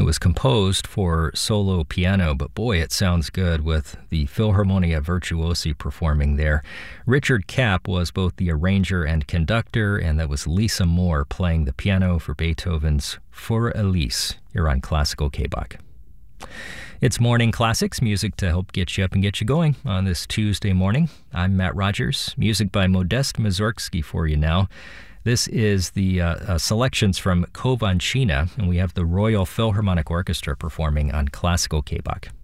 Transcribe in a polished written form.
was composed for solo piano, but boy, it sounds good with the Philharmonia Virtuosi performing there. Richard Kapp was both the arranger and conductor, and that was Lisa Moore playing the piano for Beethoven's Für Elise here on Classical K-Bach. It's Morning Classics, music to help get you up and get you going on this Tuesday morning. I'm Matt Rogers, music by Modest Mussorgsky for you now. This is the selections from Kovanchina, and we have the Royal Philharmonic Orchestra performing on Classical K-Bach.